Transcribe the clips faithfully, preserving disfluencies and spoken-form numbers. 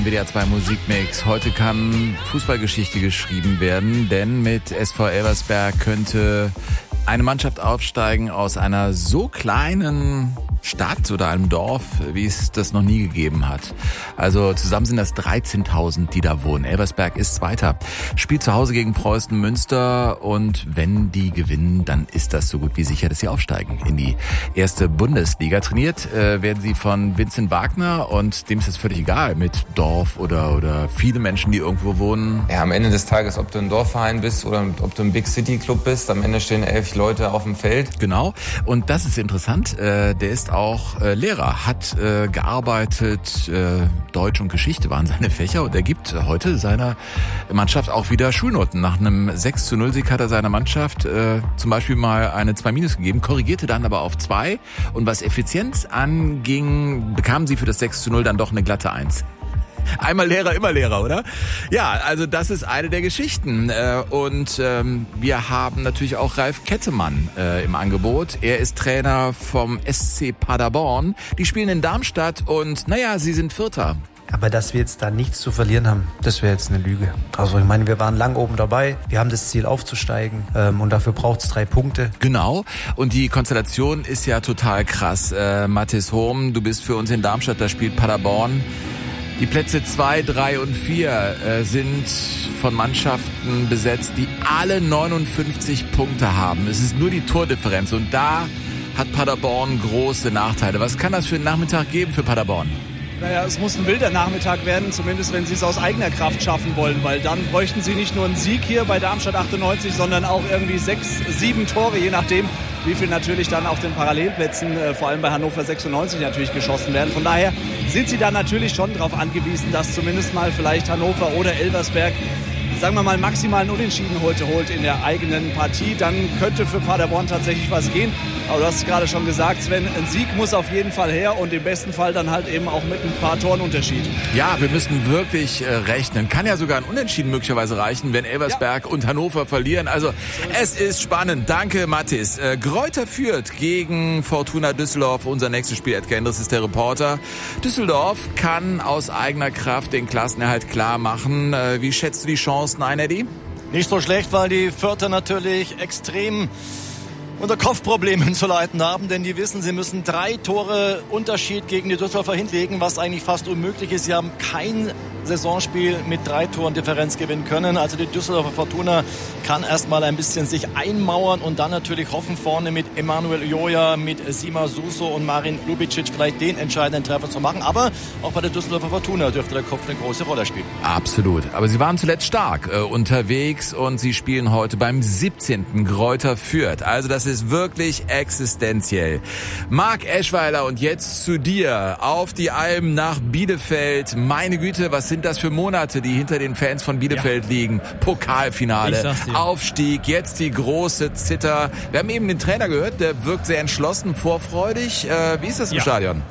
im W D R zwei Musikmix. Heute kann Fußballgeschichte geschrieben werden, denn mit S V Elversberg könnte eine Mannschaft aufsteigen aus einer so kleinen Stadt oder einem Dorf, wie es das noch nie gegeben hat. Also zusammen sind das dreizehntausend, die da wohnen. Elversberg ist Zweiter, spielt zu Hause gegen Preußen Münster und wenn die gewinnen, dann ist das so gut wie sicher, dass sie aufsteigen in die erste Bundesliga. Trainiert äh, werden sie von Vincent Wagner und dem ist es völlig egal mit Dorf oder oder viele Menschen, die irgendwo wohnen. Ja, am Ende des Tages, ob du ein Dorfverein bist oder ob du ein Big City Club bist, am Ende stehen elf Leute auf dem Feld. Genau, und das ist interessant, äh, der ist auch äh, Lehrer, hat äh, gearbeitet, äh, Deutsch und Geschichte waren seine Fächer und er gibt heute seiner Mannschaft auch wieder Schulnoten. Nach einem sechs zu null Sieg hat er seiner Mannschaft äh, zum Beispiel mal eine zwei minus gegeben, korrigierte dann aber auf zwei und was Effizienz anging, bekamen sie für das sechs zu null dann doch eine glatte eins. Einmal Lehrer, immer Lehrer, oder? Ja, also das ist eine der Geschichten. Und ähm, wir haben natürlich auch Ralf Kettemann äh, im Angebot. Er ist Trainer vom S C Paderborn. Die spielen in Darmstadt und naja, sie sind Vierter. Aber dass wir jetzt da nichts zu verlieren haben, das wäre jetzt eine Lüge. Also ich meine, wir waren lang oben dabei, wir haben das Ziel aufzusteigen ähm, und dafür braucht es drei Punkte. Genau, und die Konstellation ist ja total krass. Äh, Mathis Hohm, du bist für uns in Darmstadt, da spielt Paderborn. Die Plätze zwei, drei und vier äh, sind von Mannschaften besetzt, die alle neunundfünfzig Punkte haben. Es ist nur die Tordifferenz und da hat Paderborn große Nachteile. Was kann das für einen Nachmittag geben für Paderborn? Naja, es muss ein wilder Nachmittag werden, zumindest wenn sie es aus eigener Kraft schaffen wollen, weil dann bräuchten sie nicht nur einen Sieg hier bei Darmstadt achtundneunzig, sondern auch irgendwie sechs, sieben Tore, je nachdem, wie viel natürlich dann auf den Parallelplätzen, äh, vor allem bei Hannover sechsundneunzig natürlich geschossen werden. Von daher sind sie dann natürlich schon darauf angewiesen, dass zumindest mal vielleicht Hannover oder Elversberg, sagen wir mal, maximalen Unentschieden heute holt in der eigenen Partie. Dann könnte für Paderborn tatsächlich was gehen. Aber du hast es gerade schon gesagt, Sven, ein Sieg muss auf jeden Fall her und im besten Fall dann halt eben auch mit ein paar Toren Unterschied. Ja, wir müssen wirklich äh, rechnen. Kann ja sogar ein Unentschieden möglicherweise reichen, wenn Elversberg ja. und Hannover verlieren. Also es ist spannend. Danke, Mathis. Äh, Greuther Fürth gegen Fortuna Düsseldorf. Unser nächstes Spiel, Edgar Endres ist der Reporter. Düsseldorf kann aus eigener Kraft den Klassenerhalt klar machen. Äh, wie schätzt du die Chancen ein, Eddie? Nicht so schlecht, weil die Fürther natürlich extrem unter Kopfproblemen zu leiden haben, denn die wissen, sie müssen drei Tore Unterschied gegen die Düsseldorfer hinlegen, was eigentlich fast unmöglich ist. Sie haben kein Saisonspiel mit drei Toren Differenz gewinnen können. Also die Düsseldorfer Fortuna kann erstmal ein bisschen sich einmauern und dann natürlich hoffen, vorne mit Emanuel Joya, mit Sima Suso und Marin Lubicic vielleicht den entscheidenden Treffer zu machen. Aber auch bei der Düsseldorfer Fortuna dürfte der Kopf eine große Rolle spielen. Absolut. Aber sie waren zuletzt stark äh, unterwegs und sie spielen heute beim siebzehnten Greuther Fürth. Also das ist wirklich existenziell. Marc Eschweiler, und jetzt zu dir auf die Alm nach Bielefeld. Meine Güte, was sind das für Monate, die hinter den Fans von Bielefeld ja. liegen? Pokalfinale, Aufstieg, jetzt die große Zither. Wir haben eben den Trainer gehört, der wirkt sehr entschlossen, vorfreudig. Äh, wie ist das im ja. Stadion?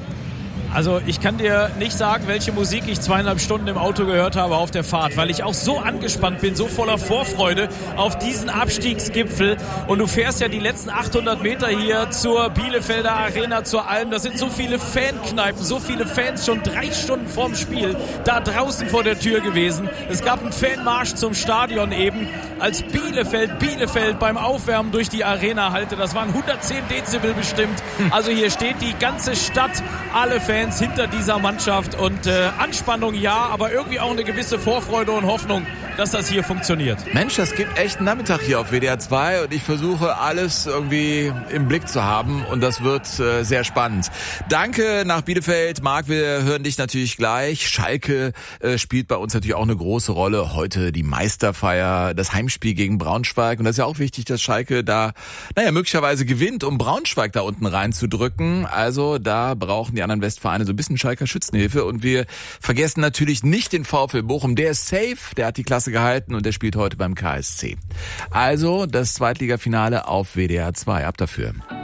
Also ich kann dir nicht sagen, welche Musik ich zweieinhalb Stunden im Auto gehört habe auf der Fahrt, weil ich auch so angespannt bin, so voller Vorfreude auf diesen Abstiegsgipfel. Und du fährst ja die letzten achthundert Meter hier zur Bielefelder Arena, zur Alm. Da sind so viele Fankneipen, so viele Fans schon drei Stunden vorm Spiel da draußen vor der Tür gewesen. Es gab einen Fanmarsch zum Stadion eben, als Bielefeld, Bielefeld beim Aufwärmen durch die Arena hallte. Das waren hundertzehn Dezibel bestimmt. Also hier steht die ganze Stadt, alle Fans hinter dieser Mannschaft und äh, Anspannung ja, aber irgendwie auch eine gewisse Vorfreude und Hoffnung, dass das hier funktioniert. Mensch, das gibt echt einen Nachmittag hier auf W D R zwei und ich versuche alles irgendwie im Blick zu haben und das wird äh, sehr spannend. Danke nach Bielefeld. Marc, wir hören dich natürlich gleich. Schalke äh, spielt bei uns natürlich auch eine große Rolle. Heute die Meisterfeier, das Heimspiel gegen Braunschweig und das ist ja auch wichtig, dass Schalke da, naja, möglicherweise gewinnt, um Braunschweig da unten reinzudrücken. Also da brauchen die anderen Westfalen so ein bisschen Schalker Schützenhilfe und wir vergessen natürlich nicht den VfL Bochum. Der ist safe, der hat die Klasse gehalten und der spielt heute beim K S C. Also das Zweitligafinale auf W D R zwei. Ab dafür.